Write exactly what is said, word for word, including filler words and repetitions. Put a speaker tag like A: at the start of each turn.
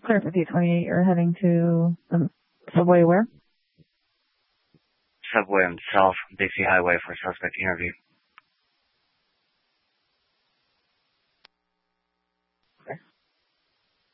A: Clear fifty twenty-eight, you're heading to the subway where?
B: Subway on South Dixie Highway for suspect interview.